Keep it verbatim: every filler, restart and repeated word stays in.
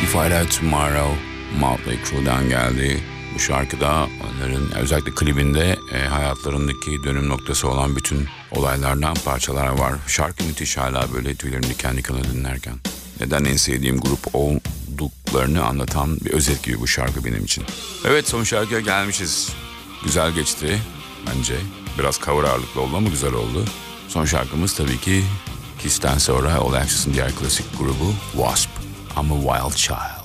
Fight Out Tomorrow Motley Crue'dan geldi. Bu şarkıda onların özellikle klibinde e, hayatlarındaki dönüm noktası olan bütün olaylardan parçalar var. Şarkı müthiş, hala böyle tüylerim diken diken dinlerken. Neden en sevdiğim grup olduklarını anlatan bir özet gibi bu şarkı benim için. Evet, son şarkıya gelmişiz. Güzel geçti bence. Biraz cover ağırlıklı oldu ama güzel oldu. Son şarkımız tabii ki Kiss'ten sonra All Access'ın diğer klasik grubu Wasp. I'm a Wild Child.